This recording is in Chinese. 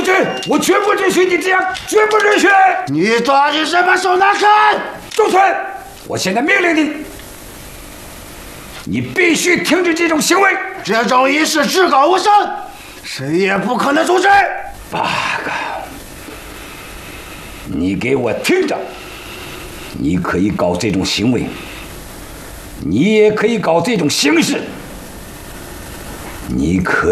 主君，我绝不允许你这样，绝不允许！ 你到底是把手拿开！ 主君，我现在命令你，你必须停止这种行为。 这种仪式至高无上，谁也不可能阻止。 八个，你给我听着！你可以搞这种行为，你也可以搞这种形式，你可以。